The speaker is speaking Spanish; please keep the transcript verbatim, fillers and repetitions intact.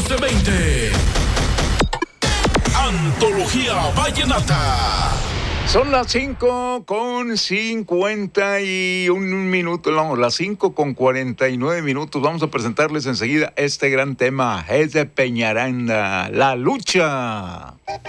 de veinte. Antología Vallenata. Son las cinco con cincuenta y un minuto, no, las cinco con cuarenta y nueve minutos. Vamos a presentarles enseguida este gran tema. Es de Peñaranda, La Lucha.